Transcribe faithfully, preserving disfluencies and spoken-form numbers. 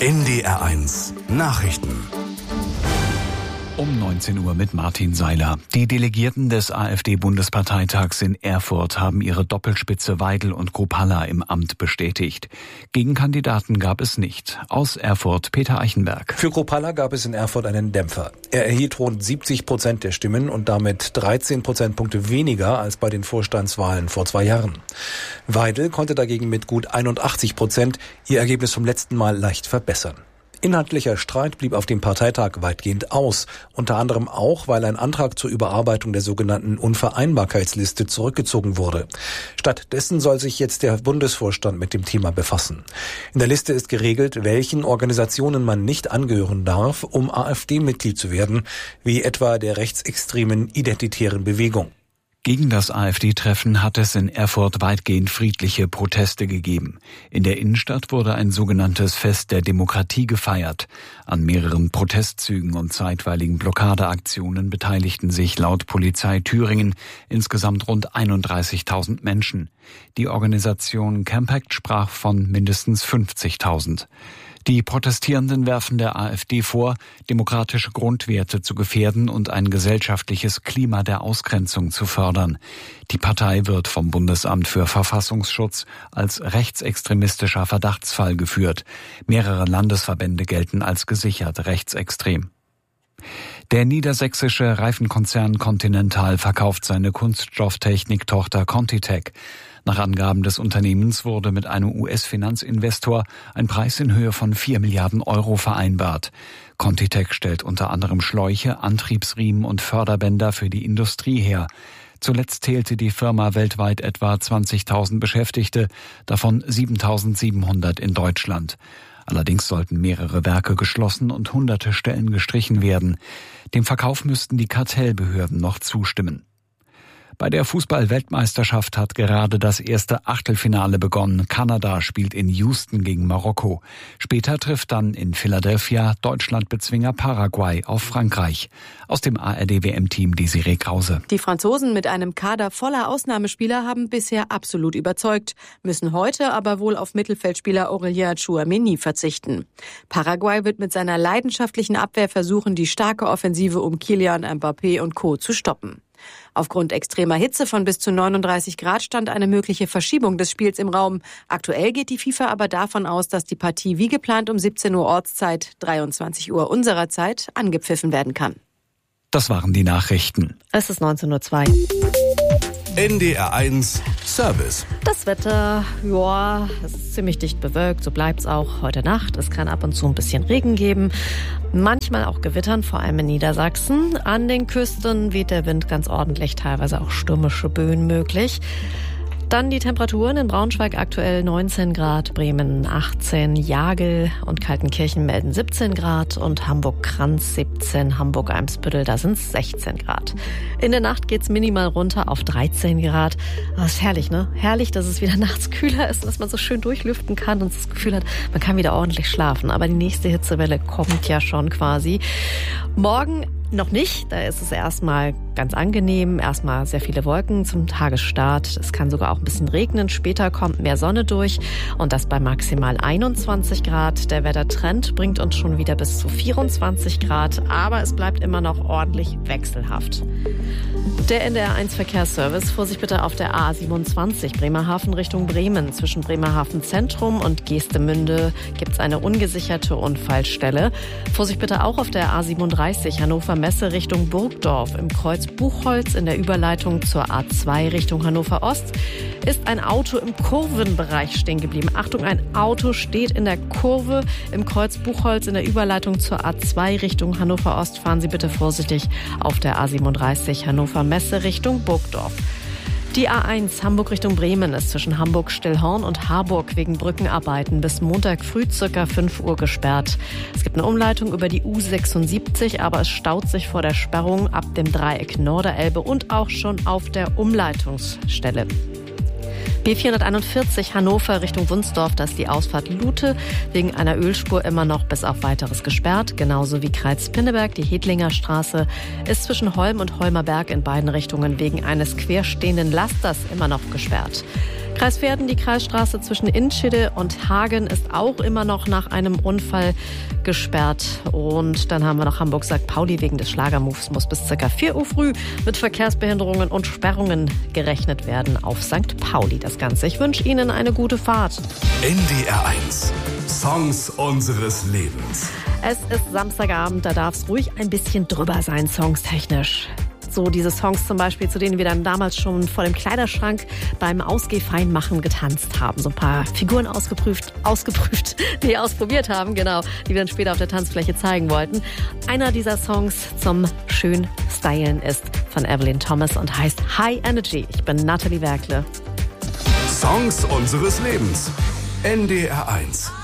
N D R eins Nachrichten. Um neunzehn Uhr mit Martin Seiler. Die Delegierten des AfD-Bundesparteitags in Erfurt haben ihre Doppelspitze Weidel und Kruppalla im Amt bestätigt. Gegenkandidaten gab es nicht. Aus Erfurt Peter Eichenberg. Für Kruppalla gab es in Erfurt einen Dämpfer. Er erhielt rund siebzig Prozent der Stimmen und damit dreizehn Prozentpunkte weniger als bei den Vorstandswahlen vor zwei Jahren. Weidel konnte dagegen mit gut einundachtzig Prozent ihr Ergebnis vom letzten Mal leicht verbessern. Inhaltlicher Streit blieb auf dem Parteitag weitgehend aus, unter anderem auch, weil ein Antrag zur Überarbeitung der sogenannten Unvereinbarkeitsliste zurückgezogen wurde. Stattdessen soll sich jetzt der Bundesvorstand mit dem Thema befassen. In der Liste ist geregelt, welchen Organisationen man nicht angehören darf, um AfD-Mitglied zu werden, wie etwa der rechtsextremen Identitären Bewegung. Gegen das AfD-Treffen hat es in Erfurt weitgehend friedliche Proteste gegeben. In der Innenstadt wurde ein sogenanntes Fest der Demokratie gefeiert. An mehreren Protestzügen und zeitweiligen Blockadeaktionen beteiligten sich laut Polizei Thüringen insgesamt rund einunddreißigtausend Menschen. Die Organisation Campact sprach von mindestens fünfzigtausend. Die Protestierenden werfen der AfD vor, demokratische Grundwerte zu gefährden und ein gesellschaftliches Klima der Ausgrenzung zu fördern. Die Partei wird vom Bundesamt für Verfassungsschutz als rechtsextremistischer Verdachtsfall geführt. Mehrere Landesverbände gelten als gesichert rechtsextrem. Der niedersächsische Reifenkonzern Continental verkauft seine Kunststofftechnik-Tochter Contitech. Nach Angaben des Unternehmens wurde mit einem U S-Finanzinvestor ein Preis in Höhe von vier Milliarden Euro vereinbart. Contitech stellt unter anderem Schläuche, Antriebsriemen und Förderbänder für die Industrie her. Zuletzt zählte die Firma weltweit etwa zwanzigtausend Beschäftigte, davon siebentausendsiebenhundert in Deutschland. Allerdings sollten mehrere Werke geschlossen und hunderte Stellen gestrichen werden. Dem Verkauf müssten die Kartellbehörden noch zustimmen. Bei der Fußball-Weltmeisterschaft hat gerade das erste Achtelfinale begonnen. Kanada spielt in Houston gegen Marokko. Später trifft dann in Philadelphia Deutschlandbezwinger Paraguay auf Frankreich. Aus dem A R D-W M-Team Desiree Krause. Die Franzosen mit einem Kader voller Ausnahmespieler haben bisher absolut überzeugt, müssen heute aber wohl auf Mittelfeldspieler Aurélien Tchouaméni verzichten. Paraguay wird mit seiner leidenschaftlichen Abwehr versuchen, die starke Offensive um Kylian Mbappé und Co. zu stoppen. Aufgrund extremer Hitze von bis zu neununddreißig Grad stand eine mögliche Verschiebung des Spiels im Raum. Aktuell geht die FIFA aber davon aus, dass die Partie wie geplant um siebzehn Uhr Ortszeit, dreiundzwanzig Uhr unserer Zeit angepfiffen werden kann. Das waren die Nachrichten. Es ist neunzehn Uhr zwei. N D R eins Service. Das Wetter, ja, es ist ziemlich dicht bewölkt, so bleibt's auch heute Nacht. Es kann ab und zu ein bisschen Regen geben, manchmal auch Gewittern, vor allem in Niedersachsen. An den Küsten weht der Wind ganz ordentlich, teilweise auch stürmische Böen möglich. Dann die Temperaturen in Braunschweig aktuell neunzehn Grad, Bremen achtzehn, Jagel und Kaltenkirchen melden siebzehn Grad und Hamburg-Kranz siebzehn, Hamburg-Eimsbüttel, da sind es sechzehn Grad. In der Nacht geht's minimal runter auf dreizehn Grad. Das ist herrlich, ne? Herrlich, dass es wieder nachts kühler ist, dass man so schön durchlüften kann und das Gefühl hat, man kann wieder ordentlich schlafen. Aber die nächste Hitzewelle kommt ja schon quasi. Morgen noch nicht, da ist es erstmal ganz angenehm, erstmal sehr viele Wolken zum Tagesstart. Es kann sogar auch ein bisschen regnen, später kommt mehr Sonne durch und das bei maximal einundzwanzig Grad. Der Wettertrend bringt uns schon wieder bis zu vierundzwanzig Grad, aber es bleibt immer noch ordentlich wechselhaft. Der N D R eins Verkehrsservice, Vorsicht bitte auf der A siebenundzwanzig Bremerhaven Richtung Bremen. Zwischen Bremerhaven Zentrum und Geestemünde gibt es eine ungesicherte Unfallstelle. Vorsicht bitte auch auf der A siebenunddreißig Hannover Messe Richtung Burgdorf. Im Kreuz Buchholz in der Überleitung zur A zwei Richtung Hannover Ost ist ein Auto im Kurvenbereich stehen geblieben. Achtung, ein Auto steht in der Kurve im Kreuz Buchholz in der Überleitung zur A zwei Richtung Hannover Ost. Fahren Sie bitte vorsichtig auf der A siebenunddreißig Hannover Messe Richtung Burgdorf. Die A eins Hamburg Richtung Bremen ist zwischen Hamburg-Stillhorn und Harburg wegen Brückenarbeiten bis Montag früh circa fünf Uhr gesperrt. Es gibt eine Umleitung über die U sechsundsiebzig, aber es staut sich vor der Sperrung ab dem Dreieck Norderelbe und auch schon auf der Umleitungsstelle. B vierhunderteinundvierzig Hannover Richtung Wunsdorf, da ist die Ausfahrt Lute wegen einer Ölspur immer noch bis auf Weiteres gesperrt. Genauso wie Kreuz-Pinneberg, die Hedlinger Straße ist zwischen Holm und Holmer Berg in beiden Richtungen wegen eines querstehenden Lasters immer noch gesperrt. Kreis Verden, die Kreisstraße zwischen Inschede und Hagen ist auch immer noch nach einem Unfall gesperrt. Und dann haben wir noch Hamburg-Sankt Pauli. Wegen des Schlagermoves muss bis ca. vier Uhr früh mit Verkehrsbehinderungen und Sperrungen gerechnet werden auf Sankt Pauli. Das Ganze. Ich wünsche Ihnen eine gute Fahrt. N D R eins. Songs unseres Lebens. Es ist Samstagabend, da darf es ruhig ein bisschen drüber sein, songstechnisch. So diese Songs zum Beispiel, zu denen wir dann damals schon vor dem Kleiderschrank beim Ausgehfeinmachen getanzt haben. So ein paar Figuren ausgeprüft, ausgeprüft, die ausprobiert haben, genau, die wir dann später auf der Tanzfläche zeigen wollten. Einer dieser Songs zum schön Stylen ist von Evelyn Thomas und heißt High Energy. Ich bin Nathalie Werkle. Songs unseres Lebens. N D R eins.